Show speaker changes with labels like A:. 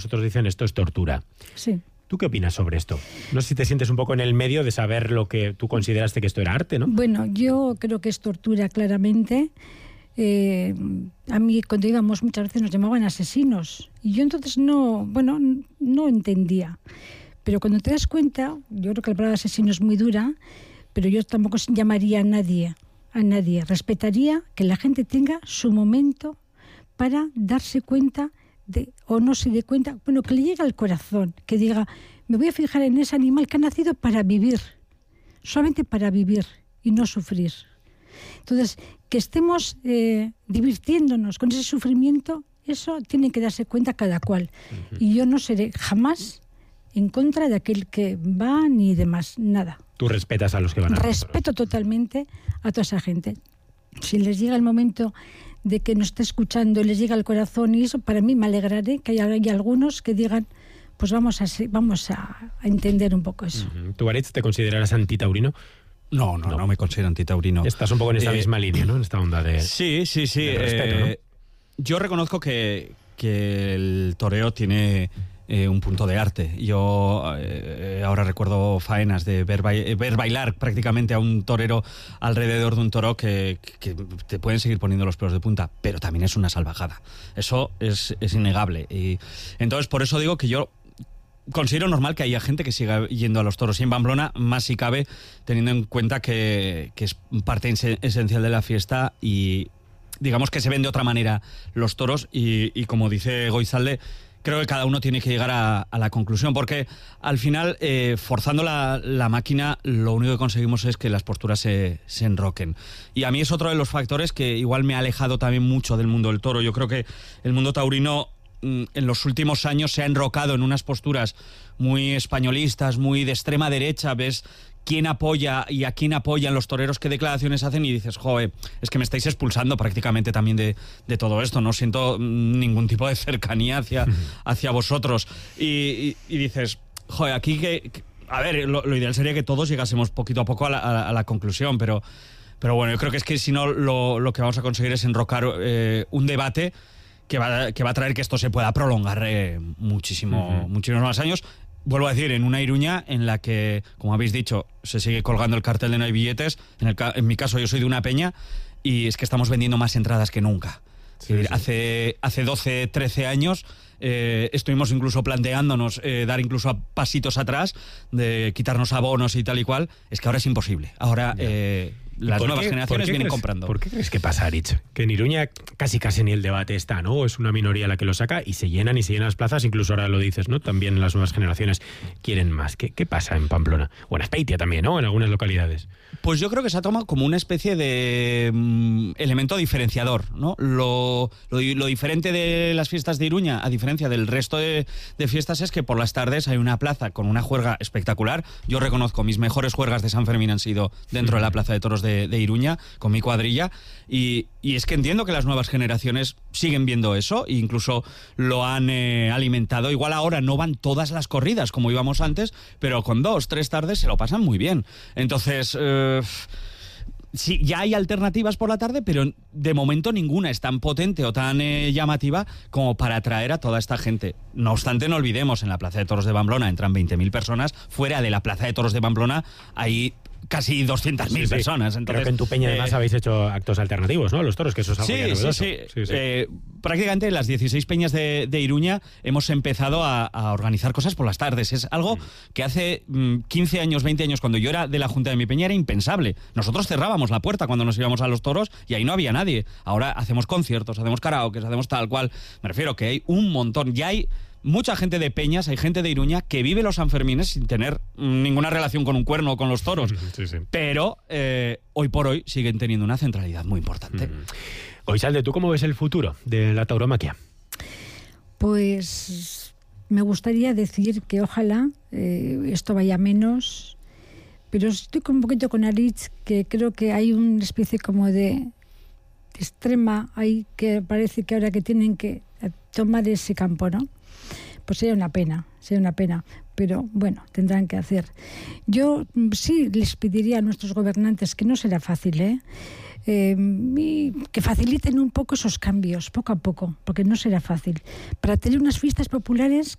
A: otros dicen esto es tortura.
B: Sí.
A: ¿Tú qué opinas sobre esto? No sé si te sientes un poco en el medio de saber lo que tú consideraste que esto era arte, ¿no?
B: Bueno, yo creo que es tortura claramente. A mí cuando íbamos muchas veces nos llamaban asesinos y yo entonces no entendía. Pero cuando te das cuenta, yo creo que la palabra asesino es muy dura, pero yo tampoco llamaría a nadie. Respetaría que la gente tenga su momento para darse cuenta o no se dé cuenta, bueno, que le llegue al corazón, que diga, me voy a fijar en ese animal que ha nacido para vivir, solamente para vivir y no sufrir. Entonces, que estemos divirtiéndonos con ese sufrimiento, eso tiene que darse cuenta cada cual. Uh-huh. Y yo no seré jamás en contra de aquel que va ni demás, nada.
A: Tú respetas a los que van a
B: Respeto totalmente a toda esa gente. Si les llega el momento de que nos esté escuchando, les llega al corazón y eso, para mí me alegraré que haya algunos que digan, pues vamos a entender un poco eso.
A: Uh-huh. ¿Tú, Aritz, te considerarás antitaurino?
C: No me considero antitaurino.
A: Estás un poco en esta misma línea, ¿no? En esta onda de...
C: Sí.
A: De respeto, ¿no?
C: Yo reconozco que el toreo tiene un punto de arte. Yo ahora recuerdo faenas de ver bailar prácticamente a un torero alrededor de un toro que te pueden seguir poniendo los pelos de punta, pero también es una salvajada. Eso es innegable. Y entonces, por eso digo que yo considero normal que haya gente que siga yendo a los toros, y en Pamplona más si cabe, teniendo en cuenta que es parte esencial de la fiesta y digamos que se ven de otra manera los toros y como dice Goizalde, creo que cada uno tiene que llegar a la conclusión, porque al final, forzando la máquina, lo único que conseguimos es que las posturas se enroquen. Y a mí es otro de los factores que igual me ha alejado también mucho del mundo del toro. Yo creo que el mundo taurino en los últimos años se ha enrocado en unas posturas muy españolistas, muy de extrema derecha. Ves quién apoya y a quién apoyan los toreros, qué declaraciones hacen y dices, joder, es que me estáis expulsando prácticamente también de todo esto, no siento ningún tipo de cercanía hacia vosotros. Y dices, joder, aquí a ver, lo ideal sería que todos llegásemos poquito a poco a la conclusión, pero bueno, yo creo que si no lo que vamos a conseguir es enrocar un debate que va a traer que esto se pueda prolongar muchísimos más años. Vuelvo a decir, en una Iruña en la que, como habéis dicho, se sigue colgando el cartel de no hay billetes. En mi caso, yo soy de una peña y es que estamos vendiendo más entradas que nunca. Sí. Hace 12, 13 años estuvimos incluso planteándonos dar incluso pasitos atrás, de quitarnos abonos y tal y cual. Es que ahora es imposible. Ahora las nuevas generaciones vienen comprando.
A: ¿Por qué crees que pasa, Aritz? Que en Iruña casi ni el debate está, ¿no? Es una minoría la que lo saca y se llenan las plazas, incluso ahora lo dices, ¿no? También las nuevas generaciones quieren más. ¿Qué pasa en Pamplona? O en Azpeitia también, ¿no? En algunas localidades.
C: Pues yo creo que se ha tomado como una especie de elemento diferenciador, ¿no? Lo diferente de las fiestas de Iruña, a diferencia del resto de fiestas, es que por las tardes hay una plaza con una juerga espectacular. Yo reconozco, mis mejores juergas de San Fermín han sido dentro de la Plaza de Toros de Iruña, con mi cuadrilla, y es que entiendo que las nuevas generaciones siguen viendo eso e incluso lo han alimentado. Igual ahora no van todas las corridas como íbamos antes, pero con 2, 3 tardes se lo pasan muy bien. Entonces, sí, ya hay alternativas por la tarde, pero de momento ninguna es tan potente o tan llamativa como para atraer a toda esta gente. No obstante, no olvidemos, en la Plaza de Toros de Pamplona entran 20.000 personas, fuera de la Plaza de Toros de Pamplona hay casi 200.000 personas. Entonces,
A: creo que en tu peña además habéis hecho actos alternativos, ¿no? Los toros, que eso es algo ya novedoso.
C: Sí. Prácticamente las 16 peñas de Iruña hemos empezado a organizar cosas por las tardes. Es algo que hace 15 años, 20 años, cuando yo era de la junta de mi peña, era impensable. Nosotros cerrábamos la puerta cuando nos íbamos a los toros y ahí no había nadie. Ahora hacemos conciertos, hacemos karaokes, hacemos tal cual. Me refiero que hay un montón. Ya hay mucha gente de peñas, hay gente de Iruña que vive los Sanfermines sin tener ninguna relación con un cuerno o con los toros. Sí. Pero hoy por hoy siguen teniendo una centralidad muy importante.
A: Goizalde, ¿tú cómo ves el futuro de la tauromaquia?
B: Pues me gustaría decir que ojalá esto vaya menos, pero estoy un poquito con Aritz, que creo que hay una especie como de extrema ahí, que parece que ahora que tienen que tomar ese campo, ¿no? Pues sería una pena, pero bueno, tendrán que hacer. Yo sí les pediría a nuestros gobernantes, que no será fácil, y que faciliten un poco esos cambios, poco a poco, porque no será fácil. Para tener unas fiestas populares